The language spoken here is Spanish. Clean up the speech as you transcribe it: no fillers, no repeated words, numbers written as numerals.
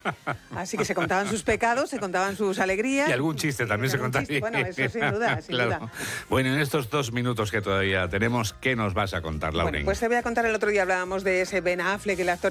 Así que se contaban sus pecados, se contaban sus alegrías. Y algún chiste también se contaba. Bueno, eso sin duda, sin Claro. duda. Bueno, en estos 2 minutos que todavía tenemos, ¿qué nos vas a contar, Lauren? Bueno, pues te voy a contar, el otro día hablábamos de ese Ben Affleck, el actor